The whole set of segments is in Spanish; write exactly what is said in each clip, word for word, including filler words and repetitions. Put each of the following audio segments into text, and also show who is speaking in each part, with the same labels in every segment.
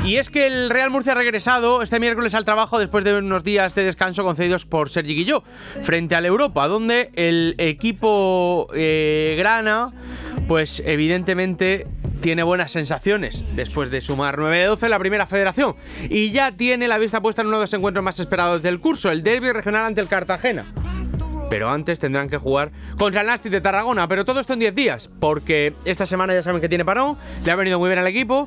Speaker 1: Y es que el Real Murcia ha regresado este miércoles al trabajo después de unos días de descanso concedidos por Sergi Guilló frente al Europa, donde el equipo eh, grana, pues evidentemente tiene buenas sensaciones después de sumar nueve de doce en la primera federación y ya tiene la vista puesta en uno de los encuentros más esperados del curso, el derbi regional ante el Cartagena. Pero antes tendrán que jugar contra el Nàstic de Tarragona, pero todo esto en diez días, porque esta semana ya saben que tiene parón, le ha venido muy bien al equipo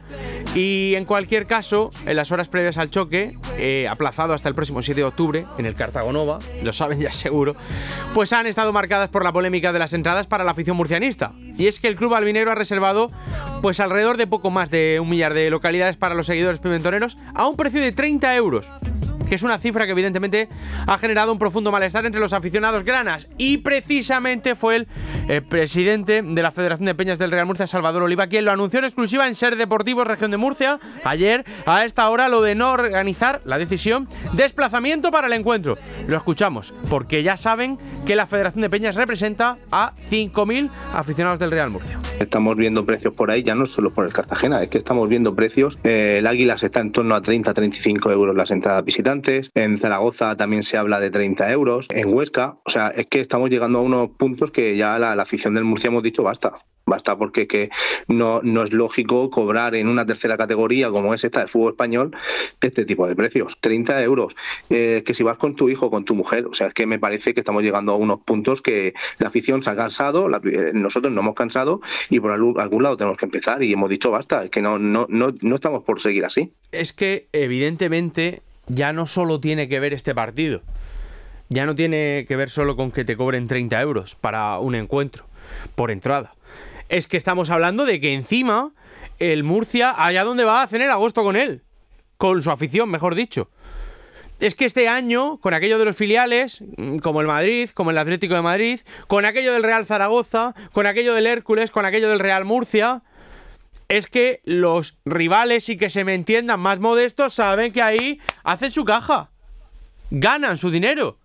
Speaker 1: y en cualquier caso, en las horas previas al choque, eh, aplazado hasta el próximo siete de octubre en el Cartagonova, lo saben ya seguro, pues han estado marcadas por la polémica de las entradas para la afición murcianista. Y es que el club albinegro ha reservado pues alrededor de poco más de un millar de localidades para los seguidores pimentoneros a un precio de treinta euros. Que es una cifra que evidentemente ha generado un profundo malestar entre los aficionados granas. Y precisamente fue el eh, presidente de la Federación de Peñas del Real Murcia, Salvador Oliva, quien lo anunció en exclusiva en Ser Deportivos Región de Murcia ayer a esta hora, lo de no organizar la decisión desplazamiento para el encuentro. Lo escuchamos, porque ya saben que la Federación de Peñas representa a cinco mil aficionados del Real Murcia.
Speaker 2: Estamos viendo precios por ahí, ya no solo por el Cartagena, es que estamos viendo precios. Eh, el Águilas está en torno a treinta a treinta y cinco euros las entradas visitantes. En Zaragoza también se habla de treinta euros. En Huesca, o sea, es que estamos llegando a unos puntos que ya la, la afición del Murcia hemos dicho basta. Basta porque que no, no es lógico cobrar en una tercera categoría como es esta del fútbol español este tipo de precios. treinta euros. Eh, que si vas con tu hijo, con tu mujer, o sea, es que me parece que estamos llegando a unos puntos que la afición se ha cansado, la, eh, nosotros no hemos cansado y por algún, algún lado tenemos que empezar y hemos dicho basta, es que no, no, no, no estamos por seguir así.
Speaker 1: Es que evidentemente ya no solo tiene que ver este partido, ya no tiene que ver solo con que te cobren treinta euros para un encuentro por entrada. Es que estamos hablando de que encima el Murcia, allá donde va a hacer el agosto con él, con su afición, mejor dicho. Es que este año, con aquello de los filiales, como el Madrid, como el Atlético de Madrid, con aquello del Real Zaragoza, con aquello del Hércules, con aquello del Real Murcia, es que los rivales, y que se me entiendan, más modestos, saben que ahí hacen su caja, ganan su dinero.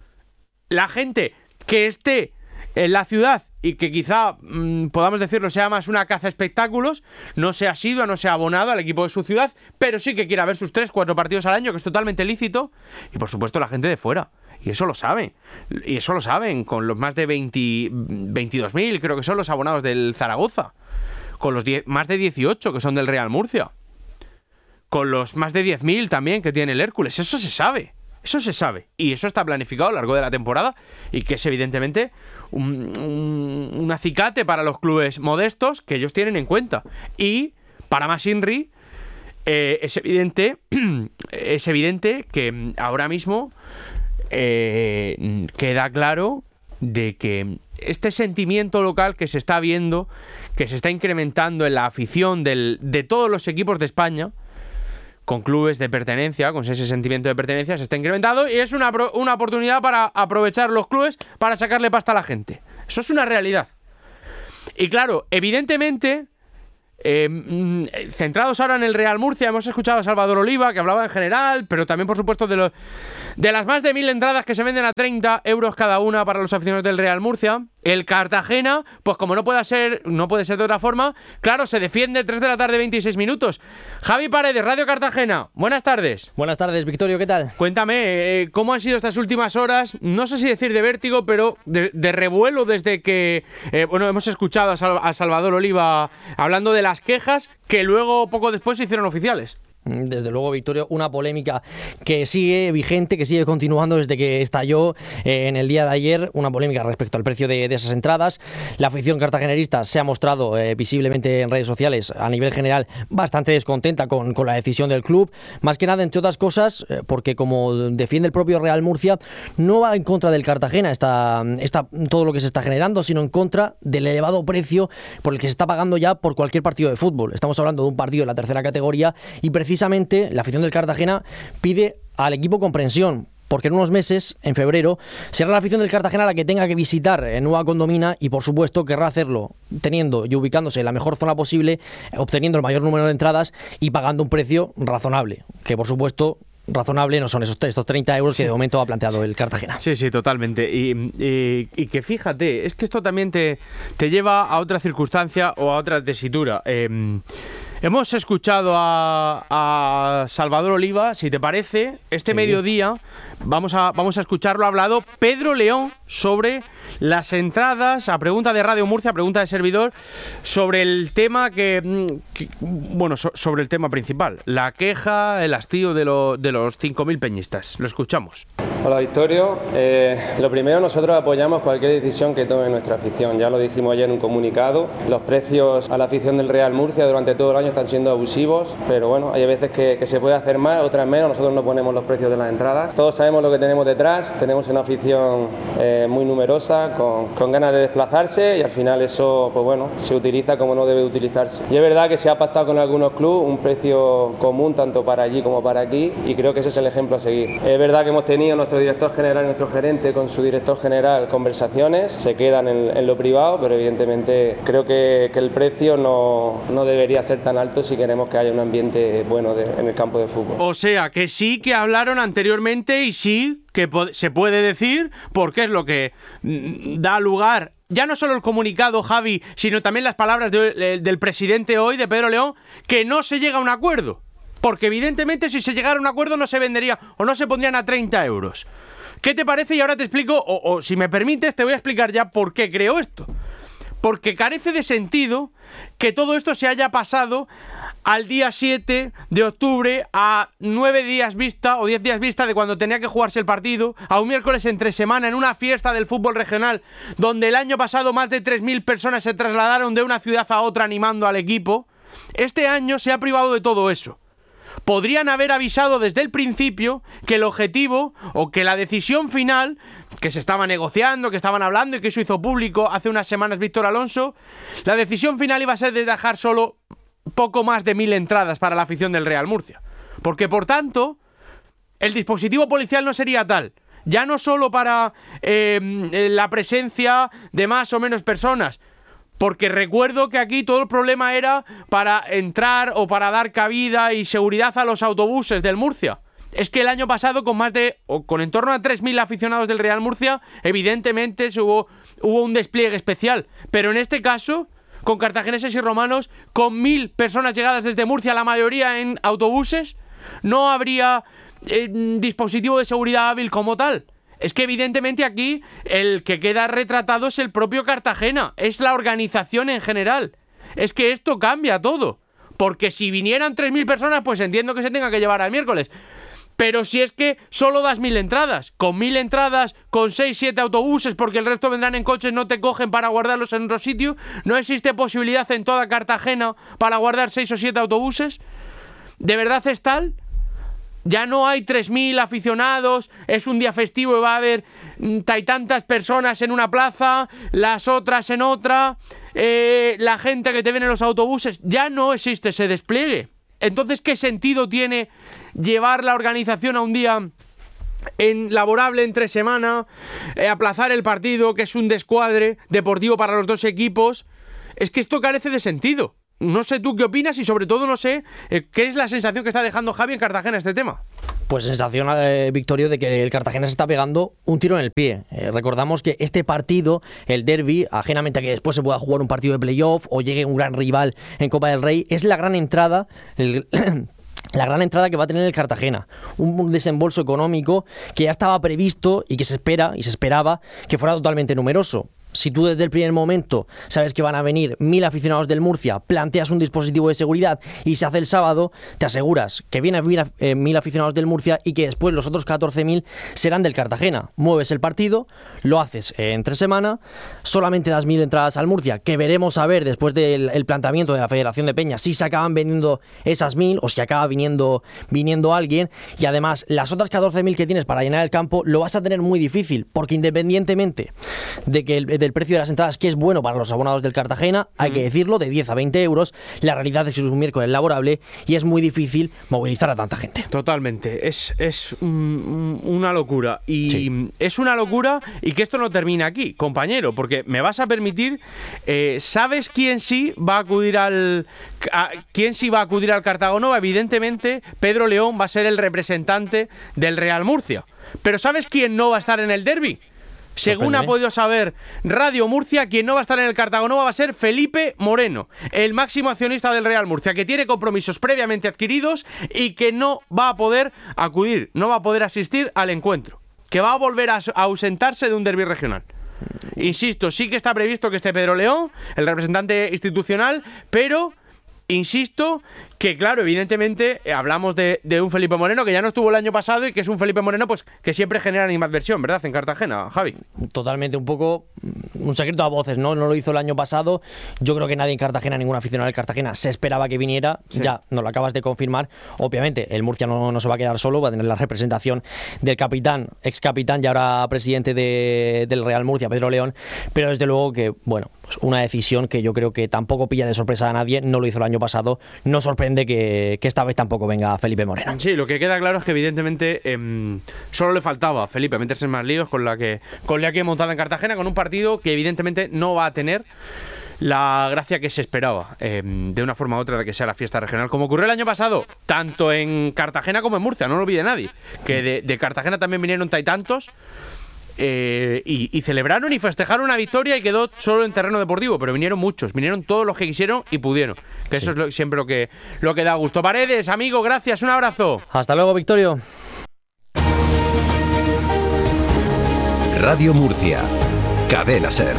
Speaker 1: La gente que esté en la ciudad y que quizá, mmm, podamos decirlo, sea más una caza espectáculos, no sea asidua, no sea abonado al equipo de su ciudad, pero sí que quiera ver sus tres, cuatro partidos al año, que es totalmente lícito, y por supuesto la gente de fuera. Y eso lo saben, y eso lo saben con los más de veinte, veintidós mil, creo que son los abonados del Zaragoza, con los diez, más de dieciocho que son del Real Murcia, con los más de diez mil también que tiene el Hércules. Eso se sabe, eso se sabe, y eso está planificado a lo largo de la temporada, y que es evidentemente un, un, un acicate para los clubes modestos que ellos tienen en cuenta. Y para más Inri, eh, es evidente es evidente que ahora mismo eh, queda claro de que este sentimiento local que se está viendo, que se está incrementando en la afición del, de todos los equipos de España, con clubes de pertenencia, con ese sentimiento de pertenencia, se está incrementando y es una, una oportunidad para aprovechar los clubes para sacarle pasta a la gente. Eso es una realidad. Y claro, evidentemente, eh, centrados ahora en el Real Murcia, hemos escuchado a Salvador Oliva, que hablaba en general, pero también, por supuesto, de, lo, de las más de mil entradas que se venden a treinta euros cada una para los aficionados del Real Murcia. El Cartagena, pues como no puede ser, no puede ser de otra forma, claro, se defiende, tres de la tarde, veintiséis minutos. Javi Paredes, Radio Cartagena, buenas tardes.
Speaker 3: Buenas tardes, Victorio, ¿qué tal?
Speaker 1: Cuéntame, eh, ¿cómo han sido estas últimas horas? No sé si decir de vértigo, pero de, de revuelo desde que, eh, bueno, hemos escuchado a, Sal- a Salvador Oliva hablando de las quejas que luego, poco después, se hicieron oficiales.
Speaker 3: Desde luego, Victorio, una polémica que sigue vigente, que sigue continuando desde que estalló eh, en el día de ayer, una polémica respecto al precio de, de esas entradas. La afición cartagenerista se ha mostrado eh, visiblemente en redes sociales, a nivel general, bastante descontenta con, con la decisión del club, más que nada, entre otras cosas, eh, porque como defiende el propio Real Murcia, no va en contra del Cartagena está, está todo lo que se está generando, sino en contra del elevado precio por el que se está pagando ya por cualquier partido de fútbol. Estamos hablando de un partido de la tercera categoría y precisamente Precisamente la afición del Cartagena pide al equipo comprensión, porque en unos meses, en febrero, será la afición del Cartagena la que tenga que visitar Nueva Condomina y, por supuesto, querrá hacerlo teniendo y ubicándose en la mejor zona posible, obteniendo el mayor número de entradas y pagando un precio razonable, que, por supuesto, razonable no son esos estos treinta euros que de momento ha planteado el Cartagena.
Speaker 1: Sí, sí, totalmente. Y, y, y que fíjate, es que esto también te, te lleva a otra circunstancia o a otra tesitura. Eh, Hemos escuchado a, a Salvador Oliva. Si te parece, este sí. mediodía vamos a, vamos a escucharlo. Ha hablado Pedro León sobre las entradas, a pregunta de Radio Murcia, a pregunta de servidor, sobre el tema que, que bueno, so, sobre el tema principal, la queja, el hastío de, lo, de los cinco mil peñistas. Lo escuchamos.
Speaker 4: Hola Victorio, eh, lo primero, nosotros apoyamos cualquier decisión que tome nuestra afición. Ya lo dijimos ayer en un comunicado, los precios a la afición del Real Murcia durante todo el año están siendo abusivos, pero bueno, hay veces que, que se puede hacer más, otras menos. Nosotros no ponemos los precios de las entradas, todos sabemos lo que tenemos detrás, tenemos una afición eh, muy numerosa, con, con ganas de desplazarse, y al final eso, pues bueno, se utiliza como no debe utilizarse. Y es verdad que se ha pactado con algunos clubes un precio común tanto para allí como para aquí, y creo que ese es el ejemplo a seguir. Es verdad que hemos tenido nuestro director general y nuestro gerente con su director general conversaciones, se quedan en, en lo privado, pero evidentemente creo que, que el precio no, no debería ser tan alto si queremos que haya un ambiente bueno de, en el campo de fútbol.
Speaker 1: O sea, que sí que hablaron anteriormente y sí que se puede decir, porque es lo que da lugar, ya no solo el comunicado, Javi, sino también las palabras de, de, del presidente hoy, de Pedro León, que no se llega a un acuerdo. Porque evidentemente si se llegara a un acuerdo no se vendería o no se pondrían a treinta euros. ¿Qué te parece? Y ahora te explico, o, o si me permites, te voy a explicar ya por qué creo esto. Porque carece de sentido que todo esto se haya pasado al día siete de octubre, a nueve días vista o diez días vista de cuando tenía que jugarse el partido, a un miércoles entre semana en una fiesta del fútbol regional, donde el año pasado más de tres mil personas se trasladaron de una ciudad a otra animando al equipo. Este año se ha privado de todo eso. Podrían haber avisado desde el principio que el objetivo o que la decisión final, que se estaba negociando, que estaban hablando y que eso hizo público hace unas semanas Víctor Alonso, la decisión final iba a ser de dejar solo poco más de mil entradas para la afición del Real Murcia. Porque, por tanto, el dispositivo policial no sería tal. Ya no solo para eh, la presencia de más o menos personas, porque recuerdo que aquí todo el problema era para entrar o para dar cabida y seguridad a los autobuses del Murcia. Es que el año pasado, con más de, o con en torno a tres mil aficionados del Real Murcia, evidentemente hubo, hubo un despliegue especial. Pero en este caso, con cartagineses y romanos, con mil personas llegadas desde Murcia, la mayoría en autobuses, no habría eh, dispositivo de seguridad hábil como tal. Es que evidentemente aquí el que queda retratado es el propio Cartagena, es la organización en general. Es que esto cambia todo, porque si vinieran tres mil personas, pues entiendo que se tenga que llevar al miércoles. Pero si es que solo das mil entradas, con mil entradas, con seis, siete autobuses, porque el resto vendrán en coches, no te cogen para guardarlos en otro sitio, no existe posibilidad en toda Cartagena para guardar seis o siete autobuses. ¿De verdad es tal? Ya no hay tres mil aficionados, es un día festivo y va a haber y tantas personas en una plaza, las otras en otra, eh, la gente que te ven en los autobuses. Ya no existe ese despliegue. Entonces, ¿qué sentido tiene llevar la organización a un día en laborable entre semana, eh, aplazar el partido, que es un descuadre deportivo para los dos equipos? Es que esto carece de sentido. No sé tú qué opinas y sobre todo no sé eh, qué es la sensación que está dejando Javi en Cartagena este tema.
Speaker 3: Pues sensación, eh, Victorio, de que el Cartagena se está pegando un tiro en el pie. Eh, recordamos que este partido, el derbi, ajenamente a que después se pueda jugar un partido de playoff o llegue un gran rival en Copa del Rey, es la gran entrada... El, La gran entrada que va a tener el Cartagena, un desembolso económico que ya estaba previsto y que se espera y se esperaba que fuera totalmente numeroso. Si tú desde el primer momento sabes que van a venir mil aficionados del Murcia, planteas un dispositivo de seguridad y se hace el sábado, te aseguras que vienen mil, eh, mil aficionados del Murcia y que después los otros catorce mil serán del Cartagena. Mueves el partido, lo haces eh, entre semana, solamente das mil entradas al Murcia, que veremos a ver después del el planteamiento de la Federación de Peñas si se acaban vendiendo esas mil o si acaba viniendo, viniendo alguien. Y además, las otras catorce mil que tienes para llenar el campo lo vas a tener muy difícil, porque independientemente de que el del precio de las entradas, que es bueno para los abonados del Cartagena, hay mm. que decirlo, de diez a veinte euros, la realidad es que es un miércoles laborable y es muy difícil movilizar a tanta gente.
Speaker 1: Totalmente, es, es un, una locura y
Speaker 3: sí.
Speaker 1: es una locura y que esto no termina aquí, compañero, porque me vas a permitir, eh, ¿sabes quién sí va a acudir al a, quién sí va a acudir al Cartagonova? Evidentemente Pedro León va a ser el representante del Real Murcia, pero ¿sabes quién no va a estar en el derbi? Según ha podido saber Radio Murcia, quien no va a estar en el Cartagonova va a ser Felipe Moreno, el máximo accionista del Real Murcia, que tiene compromisos previamente adquiridos y que no va a poder acudir, no va a poder asistir al encuentro, que va a volver a ausentarse de un derbi regional. Insisto, sí que está previsto que esté Pedro León, el representante institucional, pero insisto que, claro, evidentemente eh, hablamos de, de un Felipe Moreno que ya no estuvo el año pasado y que es un Felipe Moreno pues que siempre genera animadversión, ¿verdad? En Cartagena, Javi.
Speaker 3: Totalmente, un poco un secreto a voces, ¿no? No lo hizo el año pasado. Yo creo que nadie en Cartagena, ningún aficionado del Cartagena se esperaba que viniera. Sí. Ya nos lo acabas de confirmar. Obviamente, el Murcia no, no se va a quedar solo, va a tener la representación del capitán, ex capitán y ahora presidente de, del Real Murcia, Pedro León. Pero desde luego que, bueno, pues una decisión que yo creo que tampoco pilla de sorpresa a nadie. No lo hizo el año pasado. No sorprende Que, que esta vez tampoco venga Felipe Moreno.
Speaker 1: Sí, lo que queda claro es que evidentemente eh, solo le faltaba a Felipe meterse en más líos con la que con la que montada en Cartagena, con un partido que evidentemente no va a tener la gracia que se esperaba eh, de una forma u otra de que sea la fiesta regional, como ocurrió el año pasado, tanto en Cartagena como en Murcia, no lo olvide nadie, que de, de Cartagena también vinieron tantos. Eh, y, y celebraron y festejaron una victoria y quedó solo en terreno deportivo, pero vinieron muchos, vinieron todos los que quisieron y pudieron, que eso sí. es lo, siempre lo que, lo que da gusto. Paredes, amigo, gracias, un abrazo.
Speaker 3: Hasta luego, Victorio.
Speaker 5: Radio Murcia, Cadena Ser.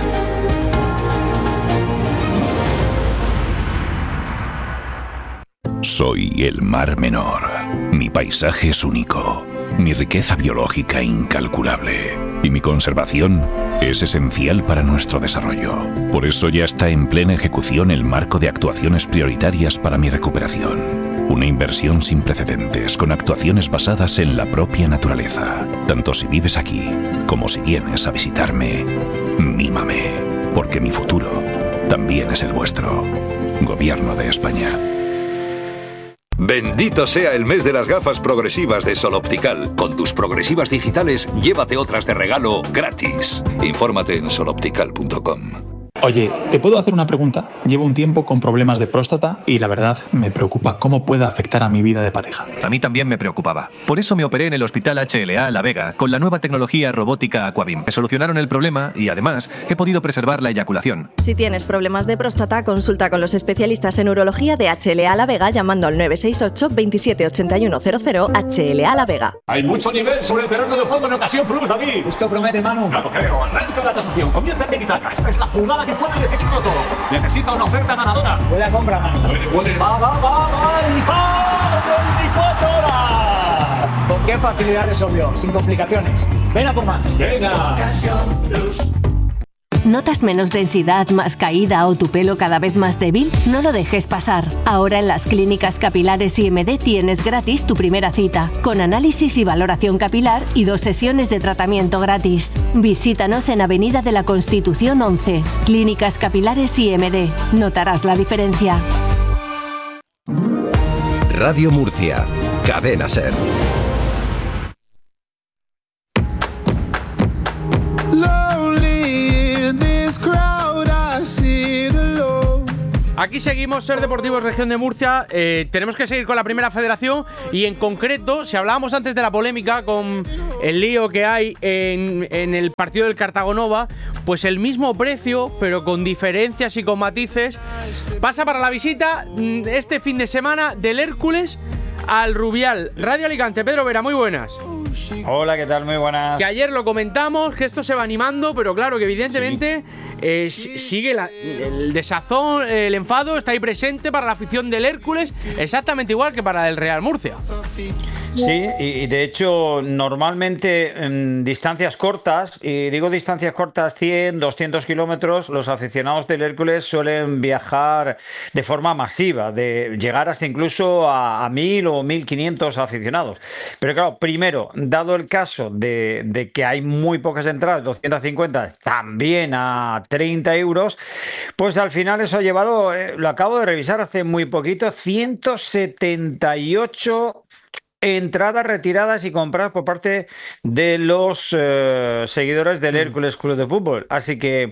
Speaker 6: Soy el Mar Menor. Mi paisaje es único, mi riqueza biológica incalculable. Y mi conservación es esencial para nuestro desarrollo. Por eso ya está en plena ejecución el marco de actuaciones prioritarias para mi recuperación. Una inversión sin precedentes, con actuaciones basadas en la propia naturaleza. Tanto si vives aquí, como si vienes a visitarme, mímame, porque mi futuro también es el vuestro. Gobierno de España.
Speaker 7: Bendito sea el mes de las gafas progresivas de Sol Optical. Con tus progresivas digitales, llévate otras de regalo gratis. Infórmate en sol optical punto com.
Speaker 8: Oye, ¿te puedo hacer una pregunta? Llevo un tiempo con problemas de próstata y la verdad me preocupa cómo puede afectar a mi vida de pareja.
Speaker 9: A mí también me preocupaba. Por eso me operé en el Hospital H L A La Vega con la nueva tecnología robótica Aquabim. Me solucionaron el problema y además he podido preservar la eyaculación.
Speaker 10: Si tienes problemas de próstata, consulta con los especialistas en urología de H L A La Vega llamando al nueve seis ocho, veintisiete ochenta y uno cero cero H L A La Vega.
Speaker 11: Hay mucho nivel sobre el terreno de juego en Ocasión Plus, David.
Speaker 12: Esto promete, Manu.
Speaker 11: No lo creo. Arranca la tasación. Comienza en Tiki-Taka. Esta es la jugada que puede decidirlo todo. Necesita una oferta ganadora.
Speaker 12: Buena compra, Manu.
Speaker 11: Puede, puede. Va, va, va, va. Y va. veinticuatro horas.
Speaker 12: ¿Con qué facilidad resolvió? Sin complicaciones. Ven a por más.
Speaker 11: Venga. Ocasión Plus.
Speaker 13: ¿Notas menos densidad, más caída o tu pelo cada vez más débil? No lo dejes pasar. Ahora en las clínicas capilares I M D tienes gratis tu primera cita, con análisis y valoración capilar y dos sesiones de tratamiento gratis. Visítanos en Avenida de la Constitución once. Clínicas Capilares I M D. Notarás la diferencia.
Speaker 5: Radio Murcia, Cadena Ser.
Speaker 1: Aquí seguimos, Ser Deportivos Región de Murcia. Eh, tenemos que seguir con la primera federación y en concreto, si hablábamos antes de la polémica con el lío que hay en, en el partido del Cartagonova, pues el mismo precio, pero con diferencias y con matices, pasa para la visita este fin de semana del Hércules al Rubial. Radio Alicante, Pedro Vera, muy buenas.
Speaker 14: Hola, ¿qué tal? Muy buenas.
Speaker 1: Que ayer lo comentamos, que esto se va animando, pero claro que evidentemente sí. eh, sigue la, el desazón, el enfado está ahí presente para la afición del Hércules, exactamente igual que para el Real Murcia.
Speaker 14: Sí, y de hecho normalmente en distancias cortas, y digo distancias cortas cien, doscientos kilómetros, los aficionados del Hércules suelen viajar de forma masiva, de llegar hasta incluso a, a mil o mil quinientos aficionados. Pero claro, primero, dado el caso de, de que hay muy pocas entradas, doscientas cincuenta, también a treinta euros, pues al final eso ha llevado, eh, lo acabo de revisar hace muy poquito, ciento setenta y ocho entradas retiradas y compradas por parte de los eh, seguidores del Hércules Club de Fútbol. Así que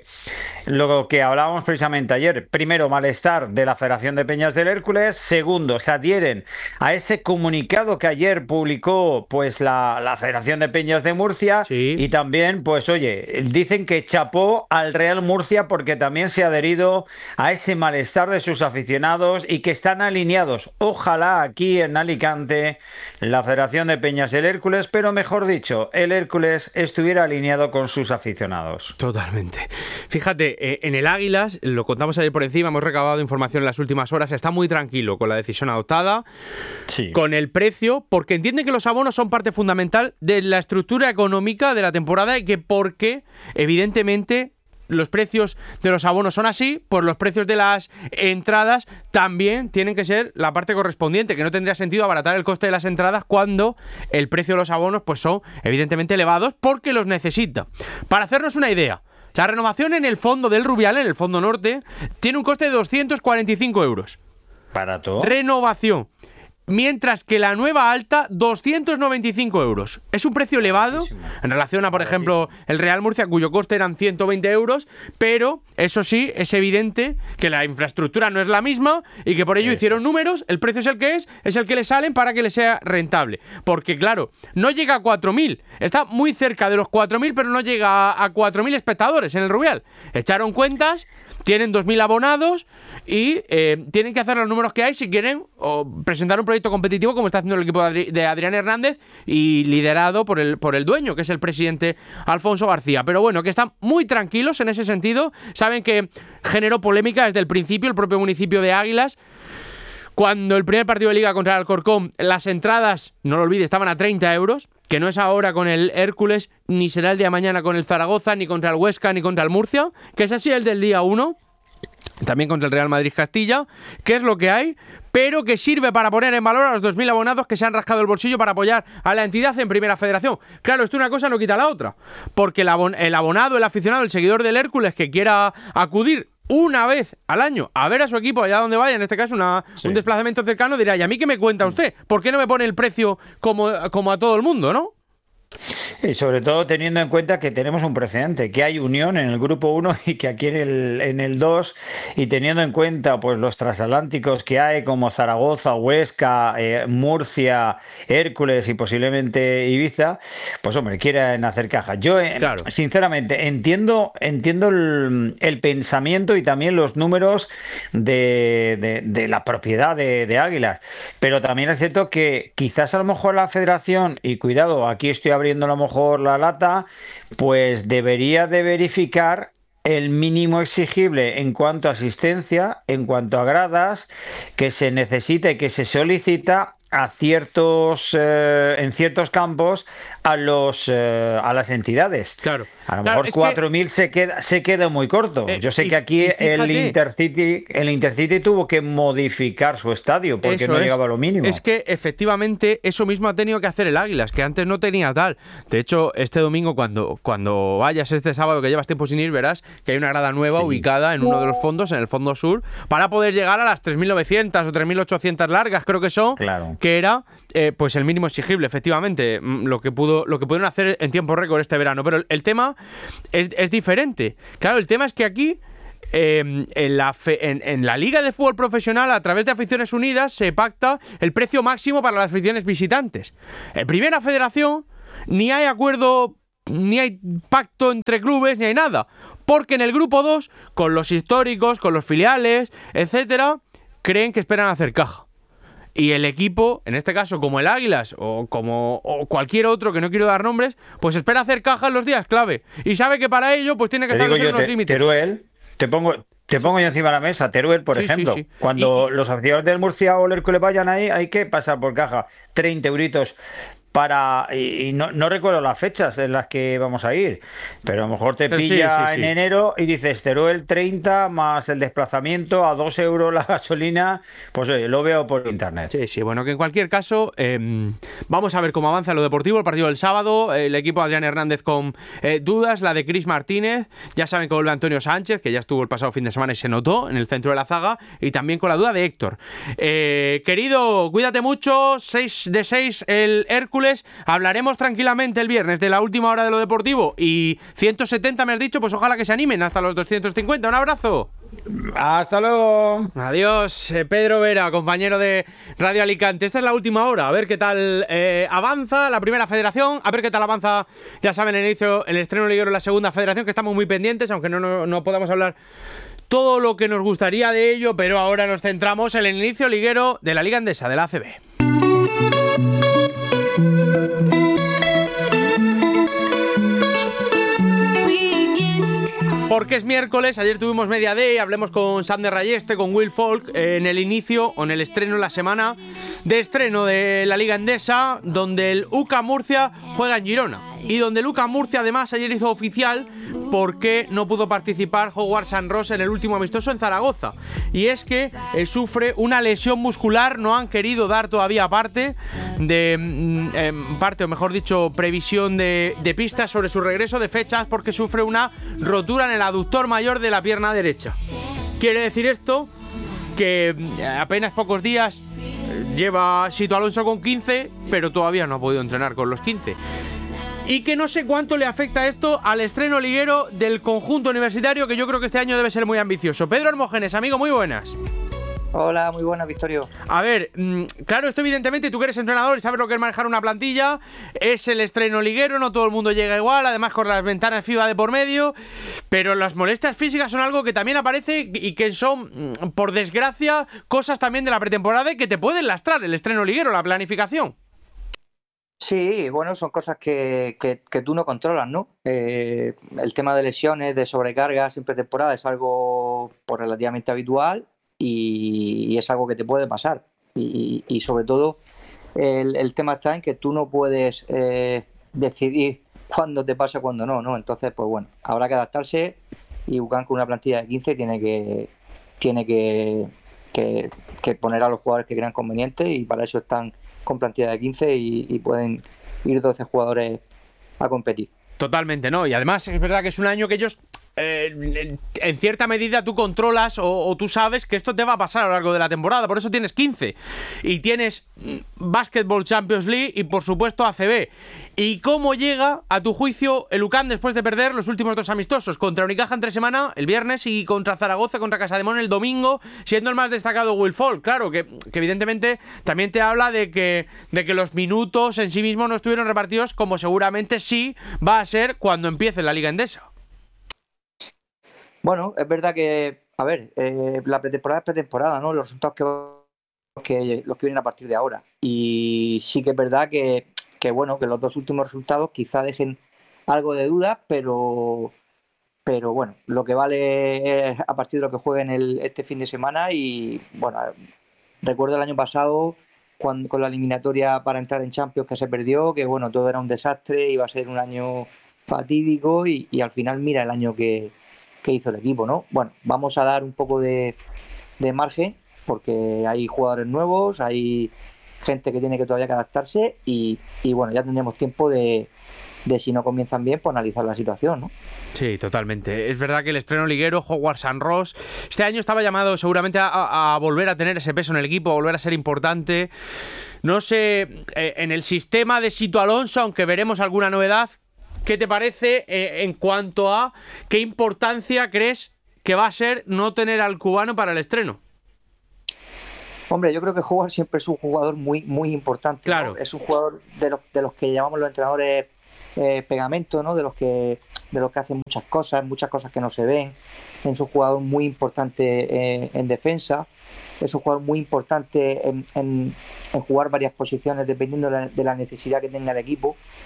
Speaker 14: lo que hablábamos precisamente ayer, primero, malestar de la Federación de Peñas del Hércules, segundo, se adhieren a ese comunicado que ayer publicó pues la, la Federación de Peñas de Murcia, sí. Y también, pues oye, dicen que chapó al Real Murcia porque también se ha adherido a ese malestar de sus aficionados y que están alineados, ojalá aquí en Alicante, la Federación de Peñas del Hércules, pero mejor dicho, el Hércules estuviera alineado con sus aficionados.
Speaker 1: Totalmente. Fíjate, eh, en el Águilas, lo contamos ayer por encima, hemos recabado información en las últimas horas, está muy tranquilo con la decisión adoptada, sí. Con el precio, porque entienden que los abonos son parte fundamental de la estructura económica de la temporada y que porque, evidentemente, los precios de los abonos son así, pues los precios de las entradas también tienen que ser la parte correspondiente, que no tendría sentido abaratar el coste de las entradas cuando el precio de los abonos pues son evidentemente elevados porque los necesita. Para hacernos una idea, la renovación en el fondo del Rubial, en el fondo norte, tiene un coste de doscientos cuarenta y cinco euros.
Speaker 14: ¿Barato?
Speaker 1: Renovación. Mientras que la nueva alta, doscientos noventa y cinco euros. Es un precio elevado en relación a, por ejemplo, el Real Murcia, cuyo coste eran ciento veinte euros, pero eso sí, es evidente que la infraestructura no es la misma y que por ello hicieron números, el precio es el que es, es el que le salen para que le sea rentable. Porque, claro, no llega a cuatro mil, está muy cerca de los cuatro mil, pero no llega a cuatro mil espectadores en el Rubial. Echaron cuentas, tienen dos mil abonados y eh, tienen que hacer los números que hay si quieren o presentar un proyecto competitivo como está haciendo el equipo de, Adri de Adrián Hernández y liderado por el, por el dueño, que es el presidente Alfonso García. Pero bueno, que están muy tranquilos en ese sentido. Saben que generó polémica desde el principio el propio municipio de Águilas. Cuando el primer partido de Liga contra el Alcorcón, las entradas, no lo olvides, estaban a treinta euros, que no es ahora con el Hércules, ni será el día de mañana con el Zaragoza, ni contra el Huesca, ni contra el Murcia, que es así el del día uno, también contra el Real Madrid Castilla, que es lo que hay, pero que sirve para poner en valor a los dos mil abonados que se han rascado el bolsillo para apoyar a la entidad en Primera Federación. Claro, esto una cosa no quita la otra, porque el, abon el abonado, el aficionado, el seguidor del Hércules que quiera acudir una vez al año a ver a su equipo allá donde vaya, en este caso una, sí. un desplazamiento cercano, dirá, ¿y a mí qué me cuenta usted? ¿Por qué no me pone el precio como, como a todo el mundo, no?
Speaker 14: Y sobre todo teniendo en cuenta que tenemos un precedente, que hay unión en el grupo uno y que aquí en el, en el dos, y teniendo en cuenta pues los transatlánticos que hay como Zaragoza, Huesca, eh, Murcia, Hércules y posiblemente Ibiza, pues hombre, quieren hacer caja. Yo eh, claro. sinceramente entiendo, entiendo el, el pensamiento y también los números de, de, de la propiedad de, de Águilas, pero también es cierto que quizás a lo mejor la federación, y cuidado, aquí estoy abriendo a lo mejor la lata, pues debería de verificar el mínimo exigible en cuanto a asistencia, en cuanto a gradas, que se necesita y que se solicita a ciertos eh, en ciertos campos a los eh, a las entidades.
Speaker 1: Claro.
Speaker 14: A lo
Speaker 1: claro,
Speaker 14: mejor cuatro mil que... se queda se queda muy corto. Eh, Yo sé y, que aquí el Intercity el Intercity tuvo que modificar su estadio porque no es. llegaba a lo mínimo.
Speaker 1: Es que efectivamente eso mismo ha tenido que hacer el Águilas, que antes no tenía tal. De hecho, este domingo cuando cuando vayas este sábado que llevas tiempo sin ir, verás que hay una grada nueva sí. ubicada en uno de los fondos, en el fondo sur, para poder llegar a las tres mil novecientas o tres mil ochocientas largas, creo que son.
Speaker 14: Claro.
Speaker 1: Que era eh, pues el mínimo exigible, efectivamente, lo que pudo, lo que pudieron hacer en tiempo récord este verano. Pero el, el tema es, es diferente. Claro, el tema es que aquí eh, en, la fe, en, en la Liga de Fútbol Profesional, a través de Aficiones Unidas, se pacta el precio máximo para las aficiones visitantes. En Primera Federación ni hay acuerdo, ni hay pacto entre clubes, ni hay nada. Porque en el grupo dos, con los históricos, con los filiales, etcétera, creen que esperan hacer caja. Y el equipo, en este caso como el Águilas o como o cualquier otro que no quiero dar nombres, pues espera hacer caja en los días clave. Y sabe que para ello pues tiene que establecer unos límites.
Speaker 14: Teruel, te pongo, te pongo yo encima de la mesa, Teruel, por
Speaker 1: sí,
Speaker 14: ejemplo.
Speaker 1: Sí, sí.
Speaker 14: Cuando
Speaker 1: y,
Speaker 14: los aficionados del Murcia o el Hércules vayan ahí, hay que pasar por caja. treinta euritos para... Y, y no, no recuerdo las fechas en las que vamos a ir, pero a lo mejor te
Speaker 1: Pero sí,
Speaker 14: pilla
Speaker 1: sí, sí.
Speaker 14: en enero y dices Teruel treinta más el desplazamiento a dos euros la gasolina, pues oye, lo veo por internet.
Speaker 1: Sí, sí, bueno, que en cualquier caso, eh, vamos a ver cómo avanza lo deportivo, el partido del sábado, el equipo de Adrián Hernández con eh, dudas, la de Cris Martínez, ya saben que vuelve Antonio Sánchez, que ya estuvo el pasado fin de semana y se notó en el centro de la zaga, y también con la duda de Héctor. Eh, querido, cuídate mucho, seis de seis el Hércules, hablaremos tranquilamente el viernes de la última hora de lo deportivo, y ciento setenta me has dicho, pues ojalá que se animen hasta los doscientos cincuenta, un abrazo.
Speaker 14: Hasta luego.
Speaker 1: Adiós, eh, Pedro Vera, compañero de Radio Alicante. Esta es la última hora, a ver qué tal eh, avanza la primera federación, a ver qué tal avanza, ya saben, el inicio, el estreno liguero en la segunda federación, que estamos muy pendientes, aunque no, no, no podamos hablar todo lo que nos gustaría de ello, pero ahora nos centramos en el inicio liguero de la Liga Endesa, de la A C B. Porque es miércoles, ayer tuvimos Media Day, hablemos con Sander Rayeste, con Will Folk, eh, en el inicio o en el estreno en la semana de estreno de la Liga Endesa, donde el U C A Murcia juega en Girona. Y donde el U C A Murcia además ayer hizo oficial por qué no pudo participar Howard Sanros en el último amistoso en Zaragoza. Y es que eh, sufre una lesión muscular, no han querido dar todavía parte de eh, parte, o mejor dicho, previsión de, de pistas sobre su regreso, de fechas, porque sufre una rotura en el aductor mayor de la pierna derecha. Quiere decir esto que apenas pocos días lleva Sito Alonso con quince, pero todavía no ha podido entrenar con los quince. Y que no sé cuánto le afecta esto al estreno liguero del conjunto universitario, que yo creo que este año debe ser muy ambicioso. Pedro Hermógenes, amigo, muy buenas.
Speaker 15: Hola, muy buenas, Victorio.
Speaker 1: A ver, claro, esto evidentemente, tú que eres entrenador y sabes lo que es manejar una plantilla, es el estreno liguero, no todo el mundo llega igual, además con las ventanas FIFA de por medio, pero las molestias físicas son algo que también aparece y que son, por desgracia, cosas también de la pretemporada y que te pueden lastrar el estreno liguero, la planificación.
Speaker 15: Sí, bueno, son cosas que, que, que tú no controlas, ¿no? Eh, el tema de lesiones, de sobrecargas en pretemporada es algo pues, relativamente habitual y, y es algo que te puede pasar. Y, y sobre todo el, el tema está en que tú no puedes eh, decidir cuándo te pasa y cuándo no, ¿no? Entonces, pues bueno, habrá que adaptarse y U C A M con una plantilla de quince tiene que, tiene que, que, que poner a los jugadores que crean convenientes y para eso están con plantilla de quince y, y pueden ir doce jugadores a competir.
Speaker 1: Totalmente, ¿no? Y además es verdad que es un año que ellos, eh, en cierta medida, tú controlas o, o tú sabes que esto te va a pasar a lo largo de la temporada. Por eso tienes quince. Y tienes Basketball Champions League y, por supuesto, A C B. ¿Y cómo llega, a tu juicio, el U C A M después de perder los últimos dos amistosos? Contra Unicaja entre semana, el viernes, y contra Zaragoza, contra Casademón el domingo, siendo el más destacado Will Folk. Claro, que, que evidentemente también te habla de que, de que los minutos en sí mismos no estuvieron repartidos como seguramente sí va a ser cuando empiece la Liga Endesa.
Speaker 15: Bueno, es verdad que, a ver, eh, la pretemporada es pretemporada, ¿no? Los resultados que, que los que vienen a partir de ahora. Y sí que es verdad que, que bueno, que los dos últimos resultados quizá dejen algo de duda, pero, pero bueno, lo que vale es a partir de lo que jueguen el, este fin de semana. Y bueno, recuerdo el año pasado cuando, con la eliminatoria para entrar en Champions que se perdió, que bueno, todo era un desastre, iba a ser un año fatídico y, y al final mira el año que, que hizo el equipo, ¿no? Bueno, vamos a dar un poco de, de margen porque hay jugadores nuevos, hay gente que tiene que todavía que adaptarse y, y bueno, ya tendremos tiempo de, de si no comienzan bien, pues analizar la situación, ¿no?
Speaker 1: Sí, totalmente. Es verdad que el estreno liguero, Howard Sanros, este año estaba llamado seguramente a, a volver a tener ese peso en el equipo, a volver a ser importante. No sé, eh, en el sistema de Sito Alonso, aunque veremos alguna novedad, ¿qué te parece eh, en cuanto a qué importancia crees que va a ser no tener al cubano para el estreno?
Speaker 15: Hombre, yo creo que Howard siempre es un jugador muy muy importante.
Speaker 1: Claro.
Speaker 15: ¿No? Es un jugador de los, de los que llamamos los entrenadores eh, pegamento, ¿no? De los que de los que hacen muchas cosas, muchas cosas que no se ven. Es un jugador muy importante eh, en defensa. Es un jugador muy importante en, en, en jugar varias posiciones dependiendo de la, de la necesidad que tenga el equipo.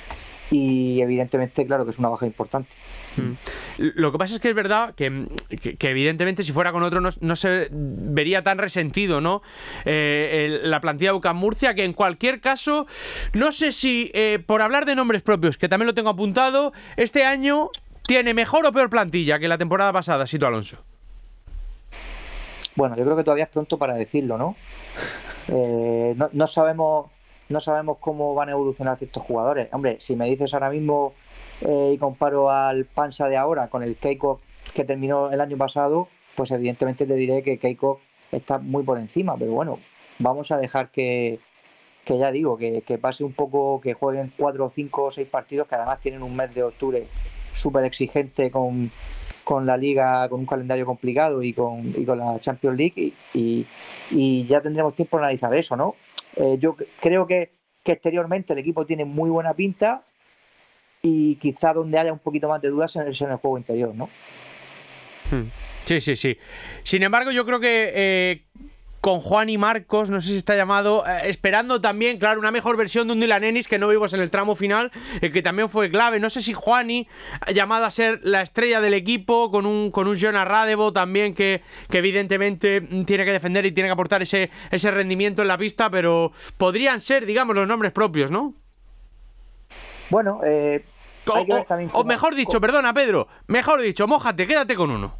Speaker 15: y evidentemente, claro, que es una baja importante.
Speaker 1: Mm. Lo que pasa es que es verdad que, que, que evidentemente si fuera con otro no, no se vería tan resentido, ¿no? Eh, el, la plantilla de UCAM Murcia, que en cualquier caso, no sé si eh, por hablar de nombres propios, que también lo tengo apuntado, este año tiene mejor o peor plantilla que la temporada pasada, Sito Alonso.
Speaker 15: Bueno, yo creo que todavía es pronto para decirlo, ¿no? Eh, no, no sabemos no sabemos cómo van a evolucionar ciertos jugadores. Hombre, si me dices ahora mismo eh, y comparo al Pansa de ahora con el Keiko que terminó el año pasado, pues evidentemente te diré que Keiko está muy por encima, pero bueno, vamos a dejar que, que ya digo, que, que pase un poco, que jueguen cuatro, cinco o seis partidos, que además tienen un mes de octubre súper exigente con, con la Liga, con un calendario complicado y con, y con la Champions League, y, y, y ya tendremos tiempo de analizar eso, ¿no? Eh, yo creo que, que exteriormente el equipo tiene muy buena pinta y quizá donde haya un poquito más de dudas es en el juego interior, ¿no?
Speaker 1: Sí, sí, sí. Sin embargo, yo creo que eh, con Juan y Marcos, no sé si está llamado, eh, esperando también, claro, una mejor versión de un Dylan Ennis que no vimos en el tramo final, eh, que también fue clave. No sé si Juani ha llamado a ser la estrella del equipo, con un con un Jonas Radevo también que, que evidentemente tiene que defender y tiene que aportar ese, ese rendimiento en la pista, pero podrían ser, digamos, los nombres propios, ¿no?
Speaker 15: Bueno, eh,
Speaker 1: o,
Speaker 15: hay que ver
Speaker 1: o,
Speaker 15: también
Speaker 1: o
Speaker 15: cómo,
Speaker 1: mejor dicho,
Speaker 15: cómo...
Speaker 1: perdona Pedro, mejor dicho, mójate, quédate con uno.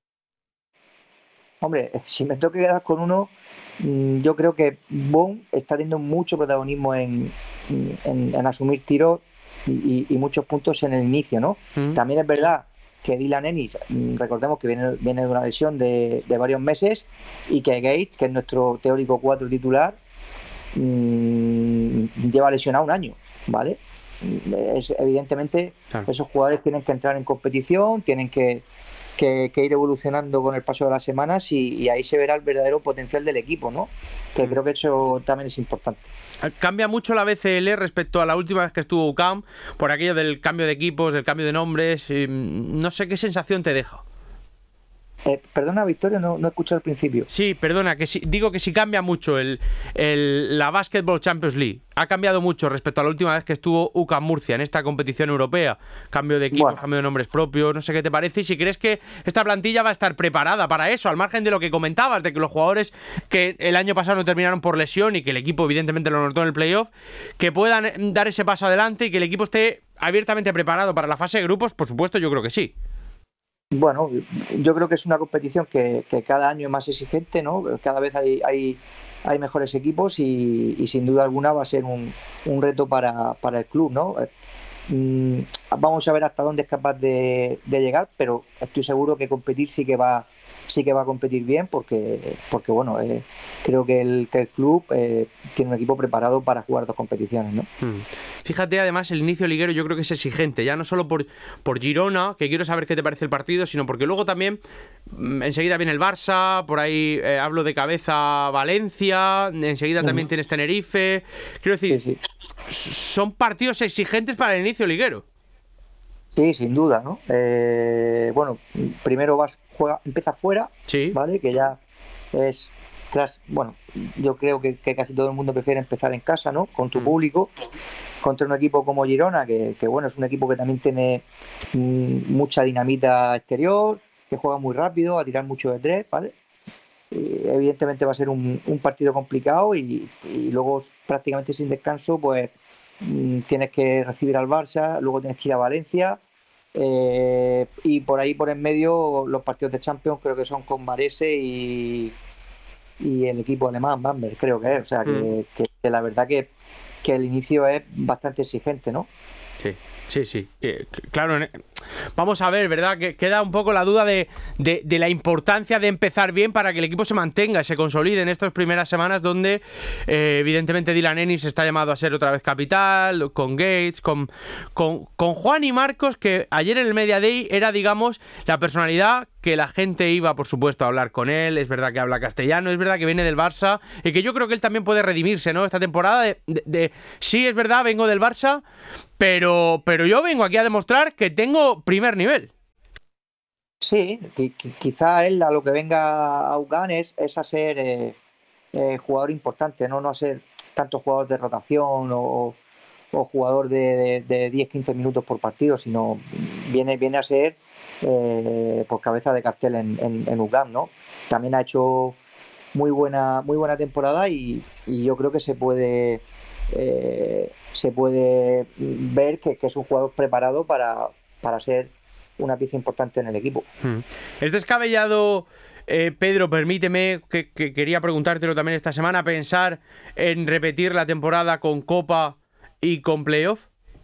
Speaker 15: Hombre, si me tengo que quedar con uno, yo creo que Bon está teniendo mucho protagonismo en, en, en asumir tiros y, y muchos puntos en el inicio, ¿no? Mm. También es verdad que Dylan Ennis, recordemos que viene, viene de una lesión de, de varios meses, y que Gates, que es nuestro teórico cuatro titular, mmm, lleva lesionado un año, ¿vale? Es, evidentemente, claro, esos jugadores tienen que entrar en competición, tienen que Que, que ir evolucionando con el paso de las semanas, y, y ahí se verá el verdadero potencial del equipo, ¿no? Que mm. creo que eso también es importante.
Speaker 1: Cambia mucho la B C L respecto a la última vez que estuvo UCAM, por aquello del cambio de equipos, del cambio de nombres. No sé qué sensación te deja.
Speaker 15: Eh, perdona, Victoria, no, no escuché al principio.
Speaker 1: Sí, perdona, que si, digo que si cambia mucho el, el, la Basketball Champions League. Ha cambiado mucho respecto a la última vez que estuvo UCAM Murcia en esta competición europea. Cambio de equipos, bueno, cambio de nombres propios, no sé qué te parece. Y si crees que esta plantilla va a estar preparada para eso, al margen de lo que comentabas, de que los jugadores que el año pasado no terminaron por lesión y que el equipo evidentemente lo notó en el playoff, que puedan dar ese paso adelante y que el equipo esté abiertamente preparado para la fase de grupos, por supuesto, yo creo que sí.
Speaker 15: Bueno, yo creo que es una competición que, que cada año es más exigente, ¿no? Cada vez hay, hay, hay mejores equipos y, y sin duda alguna va a ser un, un reto para, para el club, ¿no? Mm, vamos a ver hasta dónde es capaz de, de llegar, pero estoy seguro que competir sí que va sí que va a competir bien, porque porque bueno, eh, creo que el, que el club eh, tiene un equipo preparado para jugar dos competiciones, ¿no?
Speaker 1: Hmm. Fíjate, además, el inicio liguero yo creo que es exigente, ya no solo por, por Girona, que quiero saber qué te parece el partido, sino porque luego también mmm, enseguida viene el Barça, por ahí eh, hablo de cabeza Valencia, enseguida también uh-huh. tienes Tenerife. Quiero decir, sí, sí. son partidos exigentes para el inicio liguero.
Speaker 15: Sí, sin duda, ¿no? Eh, bueno, primero vas, juega, empieza fuera,
Speaker 1: sí,
Speaker 15: ¿vale? Que ya es, bueno, yo creo que, que casi todo el mundo prefiere empezar en casa, ¿no? Con tu mm. público, contra un equipo como Girona, que, que bueno, es un equipo que también tiene mm, mucha dinamita exterior, que juega muy rápido, a tirar mucho de tres, ¿vale? Y evidentemente va a ser un, un partido complicado y, y luego prácticamente sin descanso, pues mm, tienes que recibir al Barça, luego tienes que ir a Valencia. Eh, y por ahí por en medio los partidos de Champions creo que son con Varese y, y el equipo alemán, Bamberg, creo que es, o sea que, mm. que, que la verdad que, que el inicio es bastante exigente, ¿no?
Speaker 1: Sí, sí, sí, eh, claro. Vamos a ver, ¿verdad? Que queda un poco la duda de, de, de la importancia de empezar bien para que el equipo se mantenga y se consolide en estas primeras semanas donde eh, evidentemente Dylan Ennis está llamado a ser otra vez capital, con Gates, con, con, con Juan y Marcos, que ayer en el Media Day era, digamos, la personalidad que la gente iba, por supuesto, a hablar con él. Es verdad que habla castellano, es verdad que viene del Barça y que yo creo que él también puede redimirse, ¿no? Esta temporada de, de, de sí, es verdad, vengo del Barça, pero, pero yo vengo aquí a demostrar que tengo primer nivel.
Speaker 15: Sí, quizá él a lo que venga a UCAM es, es a ser eh, eh, jugador importante, ¿no? No a ser tanto jugador de rotación o, o jugador de, de, de diez quince minutos por partido, sino viene, viene a ser eh, pues cabeza de cartel en, en, en U C A M, ¿no? También ha hecho muy buena, muy buena temporada y, y yo creo que se puede eh, se puede ver que, que es un jugador preparado para, para ser una pieza importante en el equipo.
Speaker 1: Es descabellado, eh, Pedro, permíteme, que, que quería preguntártelo también esta semana, pensar en repetir la temporada con Copa y con Playoff.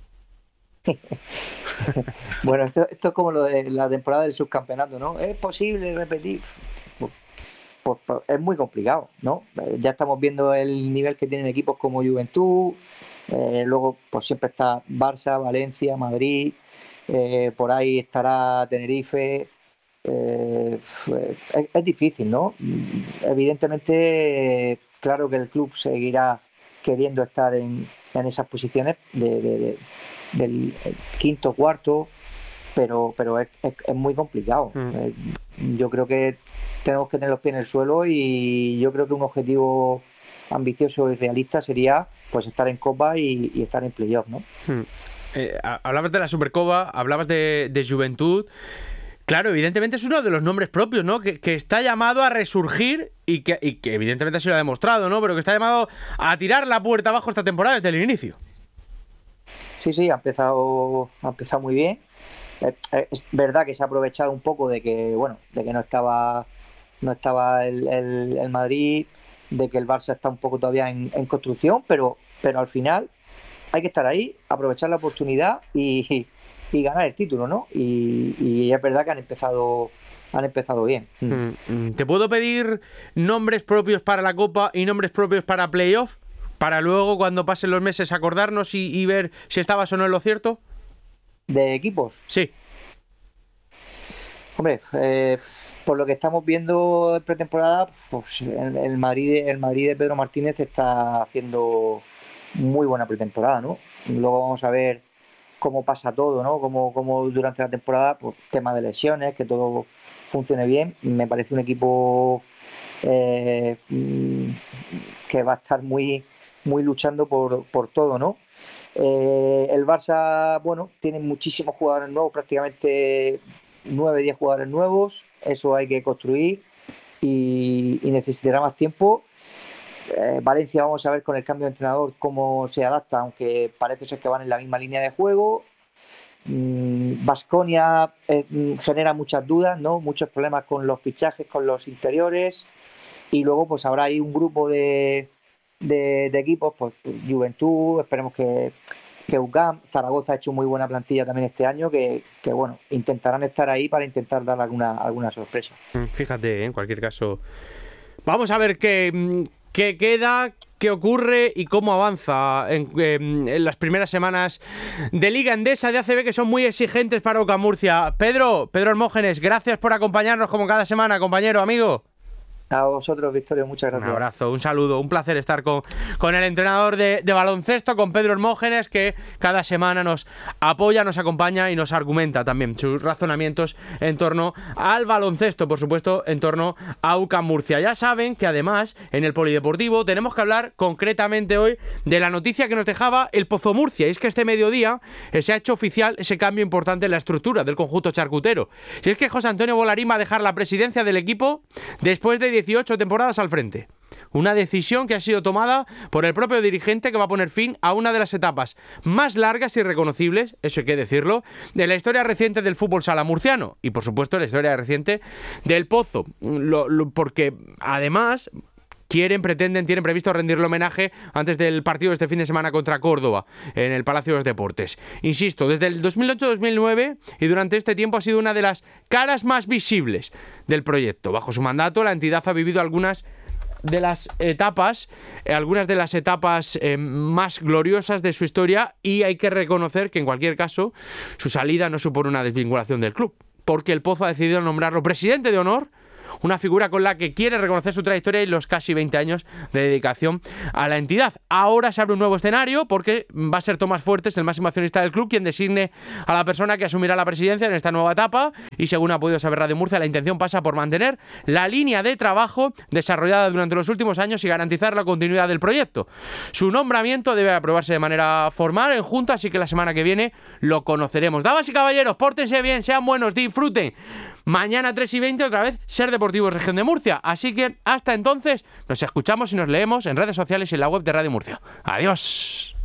Speaker 15: Bueno, esto, esto es como lo de la temporada del subcampeonato, ¿no? ¿Es posible repetir? Pues, pues, pues es muy complicado, ¿no? Ya estamos viendo el nivel que tienen equipos como Juventud, eh, luego pues siempre está Barça, Valencia, Madrid, eh, por ahí estará Tenerife. Eh, es, es difícil, ¿no? Evidentemente, claro que el club seguirá queriendo estar en, en esas posiciones de, de, de, del quinto, cuarto, pero, pero es, es, es muy complicado. Mm. Eh, yo creo que tenemos que tener los pies en el suelo y yo creo que un objetivo ambicioso y realista sería pues estar en Copa y, y estar en playoff, ¿no?
Speaker 1: Mm. Eh, hablabas de la Supercopa, hablabas de, de Juventud. Claro, evidentemente es uno de los nombres propios, ¿no? Que, que está llamado a resurgir y que, y que evidentemente se lo ha demostrado, ¿no? Pero que está llamado a tirar la puerta abajo esta temporada desde el inicio.
Speaker 15: Sí, sí, ha empezado, ha empezado muy bien. Es verdad que se ha aprovechado un poco de que, bueno, de que no estaba, no estaba el, el, el Madrid, de que el Barça está un poco todavía en, en construcción, pero, pero al final hay que estar ahí, aprovechar la oportunidad y, y ganar el título, ¿no? Y, y es verdad que han empezado, han empezado bien.
Speaker 1: ¿Te puedo pedir nombres propios para la Copa y nombres propios para Playoff? Para luego, cuando pasen los meses, acordarnos y, y ver si estabas o no en lo cierto.
Speaker 15: ¿De equipos?
Speaker 1: Sí.
Speaker 15: Hombre, eh, por lo que estamos viendo en pretemporada, pues el, el Madrid, el Madrid de Pedro Martínez está haciendo muy buena pretemporada, ¿no? Luego vamos a ver cómo pasa todo, ¿no? Cómo, cómo durante la temporada, pues tema de lesiones, que todo funcione bien. Me parece un equipo eh, que va a estar muy, muy luchando por, por todo, ¿no? Eh, el Barça, bueno, tiene muchísimos jugadores nuevos, prácticamente nueve, diez jugadores nuevos. Eso hay que construir y, y necesitará más tiempo. Eh, Valencia, vamos a ver con el cambio de entrenador cómo se adapta, aunque parece ser que van en la misma línea de juego. Baskonia mm, eh, genera muchas dudas, ¿no? Muchos problemas con los fichajes, con los interiores, y luego pues habrá ahí un grupo de, de, de equipos, pues Juventud, esperemos que, que U C A M, Zaragoza ha hecho muy buena plantilla también este año, que, que bueno, intentarán estar ahí para intentar dar alguna, alguna sorpresa.
Speaker 1: Fíjate, en cualquier caso, vamos a ver qué... ¿Qué queda? ¿Qué ocurre? ¿Y cómo avanza en, en, en las primeras semanas de Liga Endesa de A C B, que son muy exigentes para U C A M Murcia? Pedro, Pedro Hermógenes, gracias por acompañarnos como cada semana, compañero, amigo.
Speaker 15: A vosotros, Victorio, muchas gracias.
Speaker 1: Un abrazo, un saludo, un placer estar con, con el entrenador de, de baloncesto, con Pedro Hermógenes, que cada semana nos apoya, nos acompaña y nos argumenta también sus razonamientos en torno al baloncesto, por supuesto, en torno a U C A M Murcia. Ya saben que además, en el Polideportivo, tenemos que hablar concretamente hoy de la noticia que nos dejaba el Pozo Murcia, y es que este mediodía se ha hecho oficial ese cambio importante en la estructura del conjunto charcutero. Y es que José Antonio Bolarín va a dejar la presidencia del equipo después de dieciocho temporadas al frente. Una decisión que ha sido tomada por el propio dirigente, que va a poner fin a una de las etapas más largas y reconocibles, eso hay que decirlo, de la historia reciente del fútbol sala murciano y por supuesto la historia reciente del Pozo, lo, lo, porque además quieren, pretenden, tienen previsto rendirle homenaje antes del partido de este fin de semana contra Córdoba, en el Palacio de los Deportes. Insisto, desde el dos mil ocho dos mil nueve y durante este tiempo ha sido una de las caras más visibles del proyecto. Bajo su mandato, la entidad ha vivido algunas de las etapas, eh, algunas de las etapas eh, más gloriosas de su historia, y hay que reconocer que en cualquier caso su salida no supone una desvinculación del club, porque el Pozo ha decidido nombrarlo presidente de honor una figura con la que quiere reconocer su trayectoria y los casi veinte años de dedicación a la entidad. Ahora se abre un nuevo escenario porque va a ser Tomás Fuertes, el máximo accionista del club, quien designe a la persona que asumirá la presidencia en esta nueva etapa, y según ha podido saber Radio Murcia, la intención pasa por mantener la línea de trabajo desarrollada durante los últimos años y garantizar la continuidad del proyecto. Su nombramiento debe aprobarse de manera formal en Junta, así que la semana que viene lo conoceremos. Damas y caballeros, pórtense bien, sean buenos, disfruten. Mañana tres y veinte otra vez Ser Deportivos Región de Murcia. Así que hasta entonces nos escuchamos y nos leemos en redes sociales y en la web de Radio Murcia. Adiós.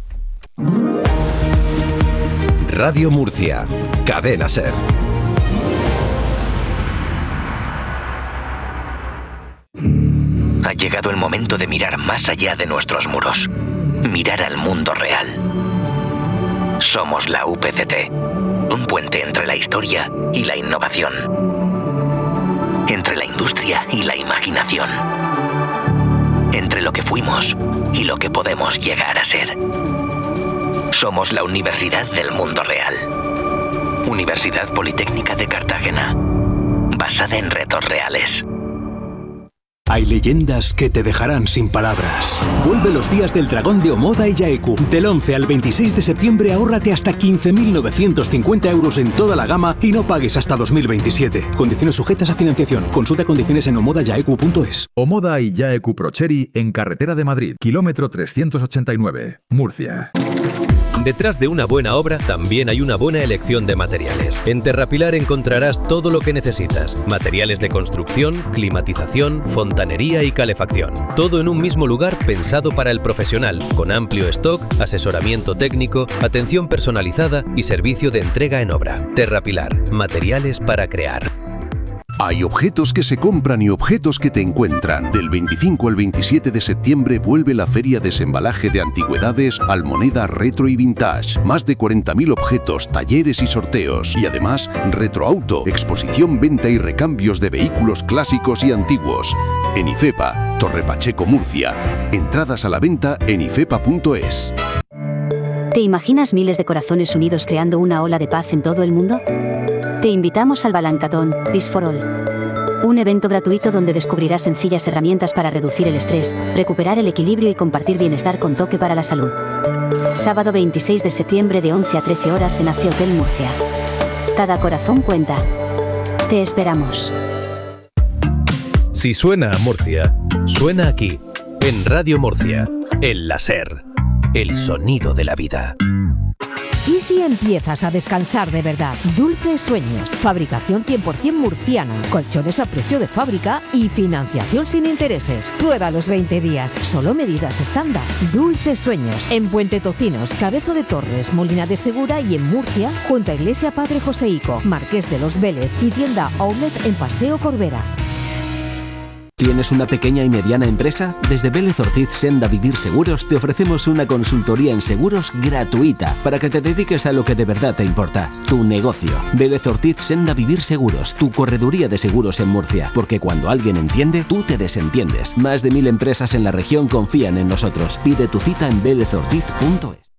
Speaker 5: Radio Murcia, Cadena Ser.
Speaker 16: Ha llegado el momento de mirar más allá de nuestros muros. Mirar al mundo real. Somos la U P C T. Un puente entre la historia y la innovación. Entre la industria y la imaginación. Entre lo que fuimos y lo que podemos llegar a ser. Somos la Universidad del Mundo Real. Universidad Politécnica de Cartagena. Basada en retos reales.
Speaker 17: Hay leyendas que te dejarán sin palabras. Vuelve los días del dragón de Omoda y Yaeku. Del once al veintiséis de septiembre ahórrate hasta quince mil novecientos cincuenta euros en toda la gama y no pagues hasta dos mil veintisiete. Condiciones sujetas a financiación. Consulta condiciones en omoda yaeku punto es.
Speaker 18: Omoda y Yaeku Procheri en Carretera de Madrid, kilómetro trescientos ochenta y nueve, Murcia.
Speaker 19: Detrás de una buena obra también hay una buena elección de materiales. En Terrapilar encontrarás todo lo que necesitas. Materiales de construcción, climatización, fontanería y calefacción. Todo en un mismo lugar pensado para el profesional, con amplio stock, asesoramiento técnico, atención personalizada y servicio de entrega en obra. Terrapilar, materiales para crear.
Speaker 20: Hay objetos que se compran y objetos que te encuentran. Del veinticinco al veintisiete de septiembre vuelve la Feria Desembalaje de Antigüedades Almoneda Retro y Vintage. Más de cuarenta mil objetos, talleres y sorteos. Y además, Retroauto, exposición, venta y recambios de vehículos clásicos y antiguos. En IFEPA, Torre Pacheco, Murcia. Entradas a la venta en ifepa punto es.
Speaker 21: ¿Te imaginas miles de corazones unidos creando una ola de paz en todo el mundo? Te invitamos al Balancatón Peace for All, un evento gratuito donde descubrirás sencillas herramientas para reducir el estrés, recuperar el equilibrio y compartir bienestar con toque para la salud. Sábado veintiséis de septiembre de once a trece horas en A C Hotel Murcia. Cada corazón cuenta. Te esperamos.
Speaker 19: Si suena a Murcia, suena aquí, en Radio Murcia, el láser, el sonido de la vida.
Speaker 22: ¿Y si empiezas a descansar de verdad? Dulces Sueños, fabricación cien por ciento murciana, colchones a precio de fábrica y financiación sin intereses. Prueba los veinte días, solo medidas estándar. Dulces Sueños, en Puente Tocinos, Cabezo de Torres, Molina de Segura y en Murcia, junto a Iglesia Padre Joseico, Marqués de los Vélez y tienda Outlet en Paseo Corbera.
Speaker 23: ¿Tienes una pequeña y mediana empresa? Desde Vélez Ortiz Senda Vivir Seguros te ofrecemos una consultoría en seguros gratuita para que te dediques a lo que de verdad te importa, tu negocio. Vélez Ortiz Senda Vivir Seguros, tu correduría de seguros en Murcia, porque cuando alguien entiende, tú te desentiendes. Más de mil empresas en la región confían en nosotros. Pide tu cita en vélez ortiz punto es.